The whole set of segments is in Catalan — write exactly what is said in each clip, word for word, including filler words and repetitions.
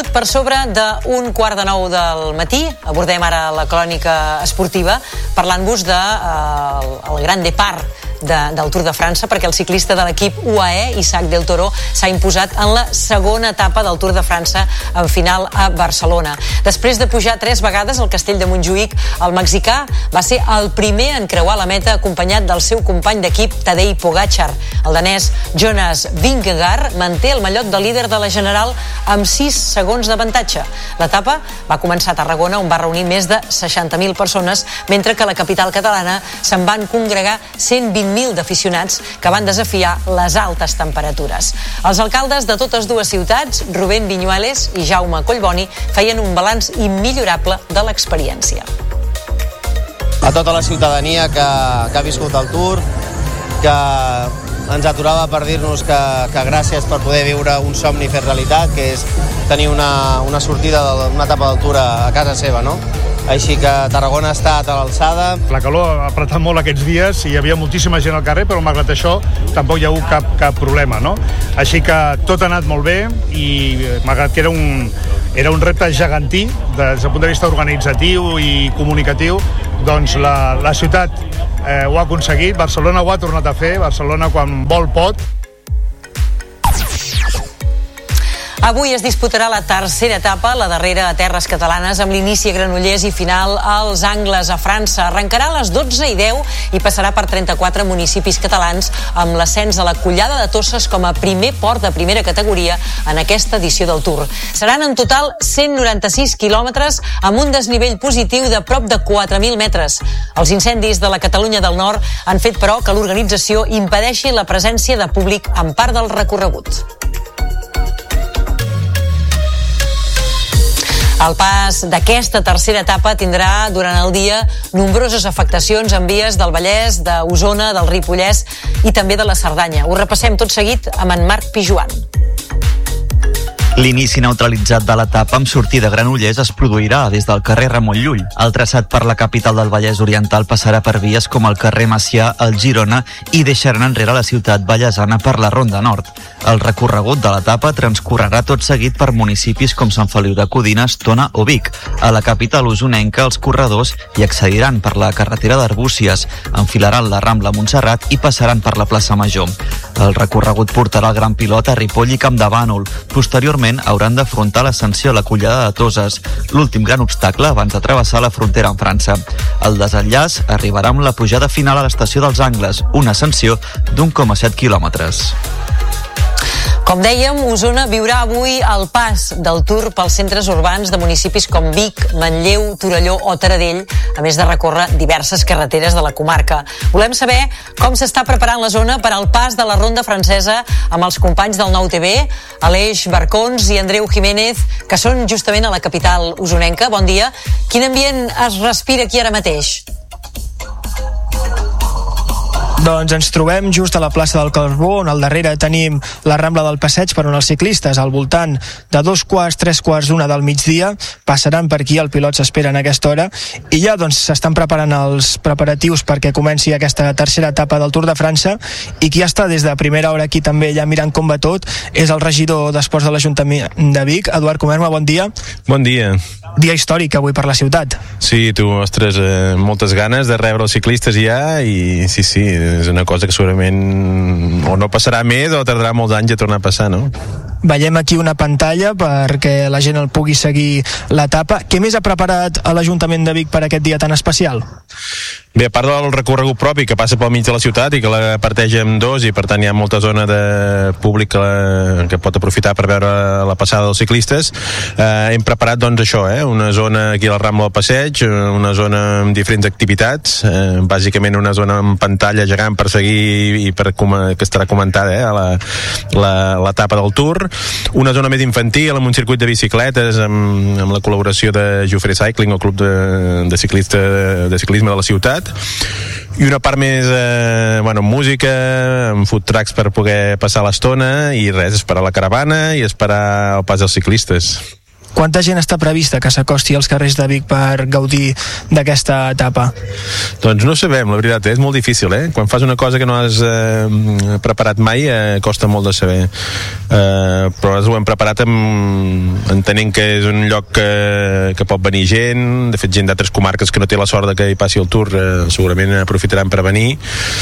minut per sobre d'un quart de nou del matí. Abordem ara la crònica esportiva parlant-vos de eh, el Gran Depart de, del Tour de França, perquè el ciclista de l'equip U A E, Isaac Del Toro, s'ha imposat en la segona etapa del Tour de França en final a Barcelona. Després de pujar tres vegades al castell de Montjuïc, el mexicà va ser el primer en creuar la meta acompanyat del seu company d'equip Tadej Pogačar. El danès Jonas Vingegaard manté el mallot de líder de la general amb sis segons d'avantatge. L'etapa va començar a Tarragona, on va reunir més de seixanta mil persones, mentre que a la capital catalana se'n van congregar cent vint mil d'aficionats que van desafiar les altes temperatures. Els alcaldes de totes dues ciutats, Rubén Viñuales i Jaume Collboni, feien un balanç immillorable de l'experiència. A tota la ciutadania que, que ha viscut el Tour, que ens aturava per dir-nos que, que gràcies per poder viure un somni fet realitat, que és tenir una, una sortida d'una etapa del Tour a, a casa seva, no? Així que Tarragona ha estat a l'alçada. La calor ha apretat molt aquests dies i hi havia moltíssima gent al carrer, però malgrat això tampoc hi ha hagut cap, cap problema, no? Així que tot ha anat molt bé i malgrat que era un, era un repte gegantí des del punt de vista organitzatiu i comunicatiu, doncs la, la ciutat eh, ho ha aconseguit, Barcelona ho ha tornat a fer, Barcelona quan vol pot. Avui es disputarà la tercera etapa, la darrera a terres catalanes, amb l'inici a Granollers i final als Angles a França. Arrencarà a les dotze i deu i passarà per trenta-quatre municipis catalans, amb l'ascens a la Collada de Tosses com a primer port de primera categoria en aquesta edició del Tour. Seran en total cent noranta-sis quilòmetres amb un desnivell positiu de prop de quatre mil metres. Els incendis de la Catalunya del Nord han fet, però, que l'organització impedeixi la presència de públic en part del recorregut. El pas d'aquesta tercera etapa tindrà durant el dia nombroses afectacions en vies del Vallès, d'Osona, del Ripollès i també de la Cerdanya. Ho repassem tot seguit amb en Marc Pijuan. L'inici neutralitzat de l'etapa amb sortida a Granollers es produirà des del carrer Ramon Llull. El traçat per la capital del Vallès Oriental passarà per vies com el carrer Macià, el Girona i deixaran enrere la ciutat vallesana per la Ronda Nord. El recorregut de l'etapa transcorrerà tot seguit per municipis com Sant Feliu de Codines, Tona o Vic. A la capital usonenca, els corredors hi accediran per la carretera d'Arbúcies, enfilaran la Rambla Montserrat i passaran per la plaça Major. El recorregut portarà el Gran Pilot a Ripoll i Camp de Bànol. Posteriorment, hauran d'afrontar l'ascensió a la Collada de Toses, l'últim gran obstacle abans de travessar la frontera amb França. El desenllaç arribarà amb la pujada final a l'estació dels Angles, una ascensió d'un coma set quilòmetres. Com dèiem, Osona viurà avui el pas del Tour pels centres urbans de municipis com Vic, Manlleu, Torelló o Taradell, a més de recórrer diverses carreteres de la comarca. Volem saber com s'està preparant la zona per al pas de la ronda francesa amb els companys del Nou T V, Aleix Barcons i Andreu Jiménez, que són justament a la capital osonenca. Bon dia. Quin ambient es respira aquí ara mateix? Doncs ens trobem just a la plaça del Carbó, on al darrere tenim la Rambla del Passeig per on els ciclistes, al voltant de dos quarts, tres quarts d'una del migdia, passaran per aquí, el pilot s'espera en aquesta hora, i ja doncs s'estan preparant els preparatius perquè comenci aquesta tercera etapa del Tour de França, i qui ja està des de primera hora aquí també ja mirant com va tot és el regidor d'Esports de l'Ajuntament de Vic, Eduard Comerma. Bon dia. Bon dia. Dia històric avui per la ciutat. Sí, tu, ostres, eh, moltes ganes de rebre els ciclistes ja, i sí, sí, és una cosa que segurament o no passarà més o tardarà molts anys a tornar a passar, no? Veiem aquí una pantalla perquè la gent el pugui seguir l'etapa. Què més ha preparat l'Ajuntament de Vic per aquest dia tan especial? Bé, a part del recorregut propi que passa pel mig de la ciutat i que la parteix en dos, i per tant hi ha molta zona de públic que, que pot aprofitar per veure la passada dels ciclistes, eh, hem preparat doncs això, eh, una zona aquí a la Rambla del Passeig, una zona amb diferents activitats, eh, bàsicament una zona amb pantalla gegant per seguir i per que estarà comentada eh, a l'etapa del Tour, una zona més infantil amb un circuit de bicicletes amb, amb la col·laboració de Jufre Cycling, el club de, de, ciclista, de ciclisme de la ciutat, i una part més eh, bueno, música, amb food trucks per poder passar l'estona, i res, esperar la caravana i esperar el pas dels ciclistes. quanta gent està prevista que s'acosti als carrers de Vic per gaudir d'aquesta etapa? Doncs no sabem, la veritat, eh? És molt difícil, eh? Quan fas una cosa que no has eh, preparat mai, eh, costa molt de saber. Eh, però ho hem preparat amb, entenent que és un lloc que, que pot venir gent, de fet gent d'altres comarques que no té la sort de que hi passi el Tour, eh, segurament aprofitaran per venir,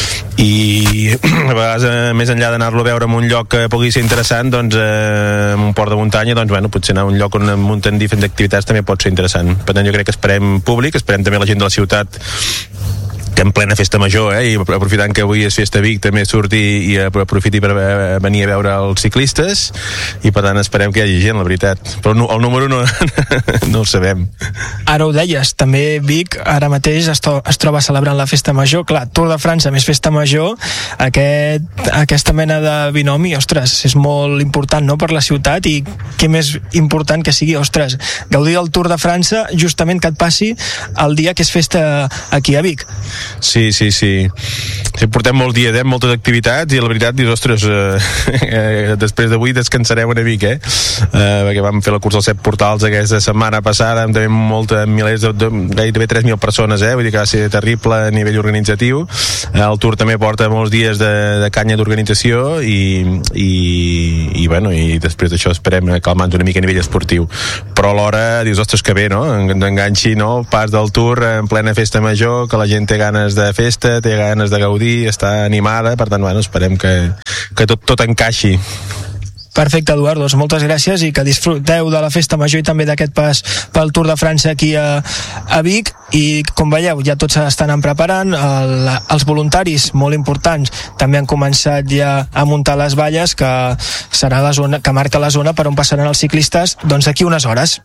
i a vegades, eh, més enllà d'anar-lo a veure en un lloc que pugui ser interessant, doncs eh, en un port de muntanya, doncs bueno, potser anar a un lloc on munten diferents activitats també pot ser interessant. Per tant, jo crec que esperem públic, esperem també la gent de la ciutat que en plena festa major, eh, i aprofitant que avui és festa a Vic, també surti i aprofiti per venir a veure els ciclistes, i per tant esperem que hi hagi gent, la veritat. Però el número no, no el sabem. Ara ho deies, també Vic ara mateix es, to es troba celebrant la festa major. Clar, Tour de França més festa major, aquest, aquesta mena de binomi, ostres, és molt important, no?, per la ciutat, i què més important que sigui, ostres, gaudir del Tour de França justament que et passi el dia que és festa aquí a Vic. Sí, sí, sí. Sí, portem molts dies, eh, moltes activitats, i la veritat dius, ostres, eh, eh, després d'avui descansarem una mica, eh? eh? Perquè vam fer la cursa als set portals aquesta setmana passada, amb també molta, milers de, de, gairebé tres mil persones, eh? Vull dir que va ser terrible a nivell organitzatiu. Eh, el Tour també porta molts dies de, de canya d'organització, i, i, i, bueno, i després d'això esperem calmar-nos una mica a nivell esportiu. Però alhora dius, ostres, que bé, no? Enganxi, no?, pas del Tour en plena festa major, que la gent té ganes de festa, té ganes de gaudir, està animada, per tant, bueno, esperem que, que tot, tot encaixi. Perfecte, Eduard, doncs moltes gràcies, i que disfruteu de la festa major i també d'aquest pas pel Tour de França aquí a, a Vic. I com veieu, ja tots s'estan preparant, el, els voluntaris, molt importants, també han començat ja a muntar les valles, que serà la zona, que marca la zona per on passaran els ciclistes, doncs d'aquí unes hores.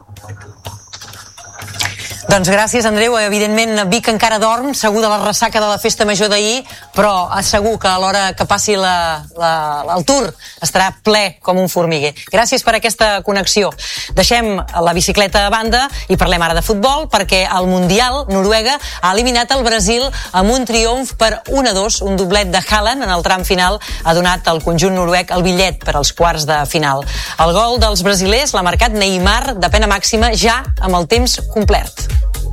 Doncs gràcies, Andreu. Evidentment, Vic encara dorm, segur de la ressaca de la festa major d'ahir, però segur que a l'hora que passi la, la, el Tour estarà ple com un formiguer. Gràcies per aquesta connexió. Deixem la bicicleta a banda i parlem ara de futbol, perquè el Mundial, Noruega ha eliminat el Brasil amb un triomf per un a dos, un doblet de Haaland en el tram final ha donat al conjunt noruec el bitllet per als quarts de final. El gol dels brasilers l'ha marcat Neymar de pena màxima ja amb el temps complert.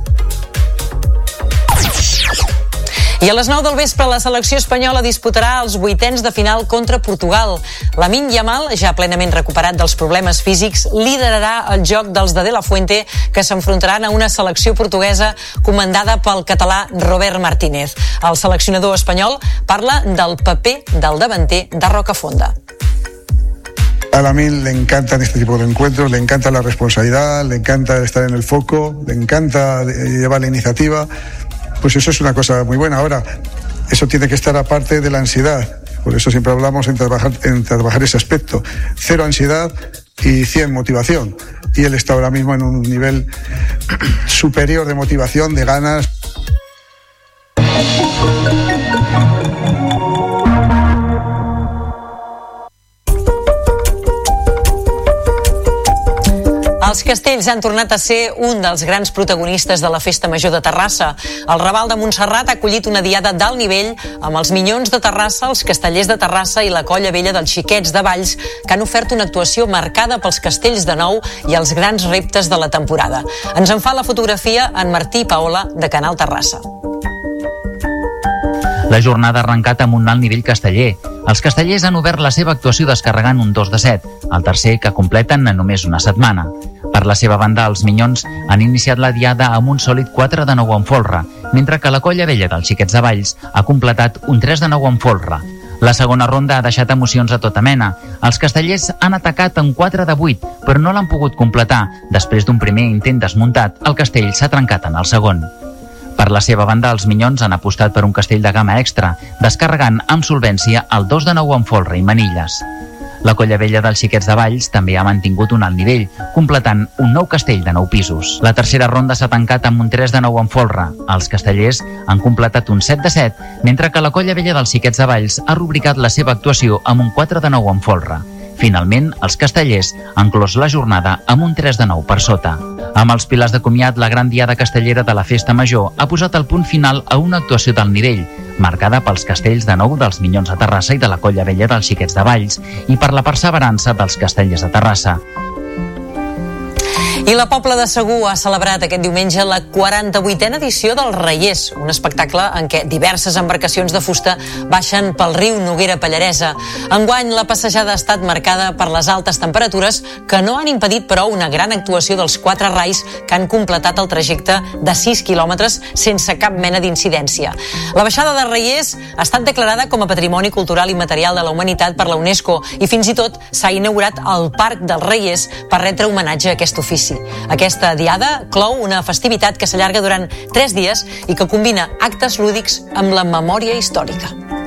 I a les nou del vespre la selecció espanyola disputarà els vuitens de final contra Portugal. Lamine Yamal, ja plenament recuperat dels problemes físics, liderarà el joc dels de De La Fuente, que s'enfrontaran a una selecció portuguesa comandada pel català Robert Martínez. El seleccionador espanyol parla del paper del davanter de Rocafonda. A Lamine le encantan este tipo de encuentros, le encanta la responsabilidad, le encanta estar en el foco, le encanta llevar la iniciativa. Pues eso es una cosa muy buena. Ahora, eso tiene que estar aparte de la ansiedad. Por eso siempre hablamos en trabajar, en trabajar ese aspecto. Cero ansiedad y cien motivación. Y él está ahora mismo en un nivel superior de motivación, de ganas. Els castells han tornat a ser un dels grans protagonistes de la Festa Major de Terrassa. El Raval de Montserrat ha acollit una diada d'alt nivell amb els Minyons de Terrassa, els Castellers de Terrassa i la Colla Vella dels Xiquets de Valls, que han ofert una actuació marcada pels castells de nou i els grans reptes de la temporada. Ens en fa la fotografia en Martí Paola, de Canal Terrassa. La jornada ha arrencat amb un alt nivell casteller. Els castellers han obert la seva actuació descarregant un dos de set, el tercer que completen en només una setmana. Per la seva banda, els Minyons han iniciat la diada amb un sòlid quatre de nou en folre, mentre que la Colla Vella dels Xiquets de Valls ha completat un tres de nou en folre. La segona ronda ha deixat emocions a tota mena. Els castellers han atacat en quatre de vuit, però no l'han pogut completar. Després d'un primer intent desmuntat, el castell s'ha trencat en el segon. Per la seva banda, els Minyons han apostat per un castell de gamma extra, descarregant amb solvència el dos de nou en folre i manilles. La Colla Vella dels Xiquets de Valls també ha mantingut un alt nivell, completant un nou castell de nou pisos. La tercera ronda s'ha tancat amb un tres de nou en folre. Els castellers han completat un set de set, mentre que la Colla Vella dels Xiquets de Valls ha rubricat la seva actuació amb un quatre de nou en folre. Finalment, els castellers han clos la jornada amb un tres de nou per sota. Amb els pilars de comiat, la gran diada castellera de la Festa Major ha posat el punt final a una actuació d'alt nivell, marcada pels castells de nou dels Minyons de Terrassa i de la Colla Vella dels Xiquets de Valls, i per la perseverança dels castellers de Terrassa. I la Pobla de Segur ha celebrat aquest diumenge la quaranta-vuitena edició del Reiers, un espectacle en què diverses embarcacions de fusta baixen pel riu Noguera Pallaresa. Enguany, la passejada ha estat marcada per les altes temperatures que no han impedit, però, una gran actuació dels quatre rais que han completat el trajecte de sis quilòmetres sense cap mena d'incidència. La baixada de Reiers ha estat declarada com a Patrimoni Cultural i Material de la Humanitat per la UNESCO i fins i tot s'ha inaugurat el Parc dels Reiers per retre homenatge a aquest ofici. Aquesta diada clou una festivitat que s'allarga durant tres dies i que combina actes lúdics amb la memòria històrica.